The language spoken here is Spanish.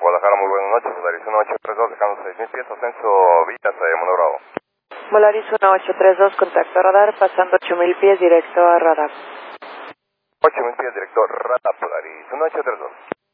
Guadalajara, muy buenas noches. Volaris 1832, dejando 6.000 pies, ascenso Villas, Mundo Bravo. Volaris 1832, contacto radar, pasando 8.000 pies directo a radar. 8.000 pies directo radar, Volaris 1832.